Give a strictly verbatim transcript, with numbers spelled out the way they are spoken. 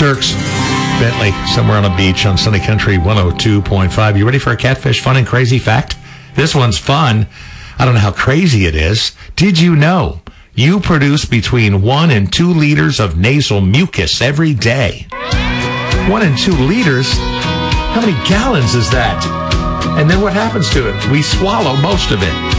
Dirks Bentley, somewhere on a beach on Sunny Country one oh two point five. You ready for a catfish fun and crazy fact? This one's fun. I don't know how crazy it is. Did you know you produce between one and two liters of nasal mucus every day? One and two liters? How many gallons is that? And then what happens to it? We swallow most of it.